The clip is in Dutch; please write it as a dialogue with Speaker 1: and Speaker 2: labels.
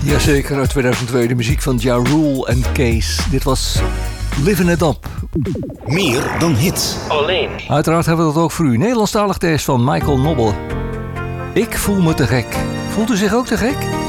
Speaker 1: Jazeker, uit 2002 de muziek van Ja Rule en Case. Dit was Living It Up.
Speaker 2: Meer dan hits.
Speaker 3: Alleen.
Speaker 1: Uiteraard hebben we dat ook voor u. Nederlandstalig tekst van Michael Nobbel. Ik voel me te gek. Voelt u zich ook te gek?